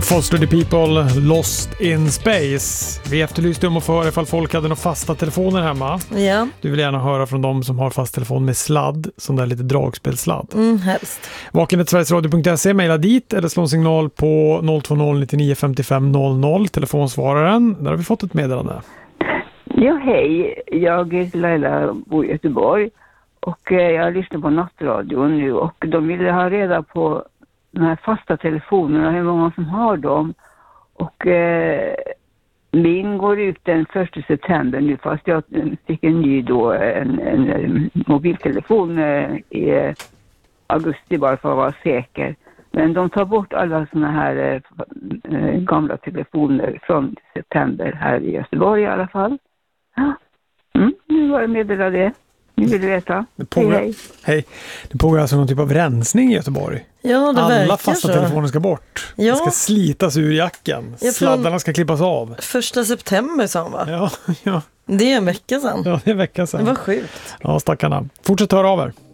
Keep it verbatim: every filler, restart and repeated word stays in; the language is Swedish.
Foster the People, Lost in Space. Vi efterlyste om att få höra ifall folk hade några fasta telefoner hemma. Ja. Du vill gärna höra från dem som har fast telefon med sladd, sån där lite dragspelsladd. Mm, helst. Vakenet sverigesradio punkt se, mejla dit eller slå en signal på noll två noll nio nio fem fem noll noll, telefonsvararen. Där har vi fått ett meddelande. Ja, hej. Jag heter Laila, bor i Göteborg och eh, jag lyssnar på nattradion nu och de ville ha reda på de här fasta telefonerna, hur många som har dem. Och eh, min går ut den första september nu, fast jag fick en ny då, en, en, en mobiltelefon eh, i augusti bara för att vara säker. Men de tar bort alla såna här eh, gamla telefoner från september här i Göteborg i alla fall. Ja. Mm, nu var det meddela det. Nu vill du veta. Det pågår, hej, hej. hej. Det pågår alltså någon typ av rensning i Göteborg. Ja, det alla fasta så. telefoner ska bort. Ja. Det ska slitas ur jacken. Ja, sladdarna ska klippas av. Första september sa han, va? Ja, ja. Det är en vecka sedan. Ja, det är en vecka sedan. Det var sjukt. Ja, stackarna. Fortsätt höra av er.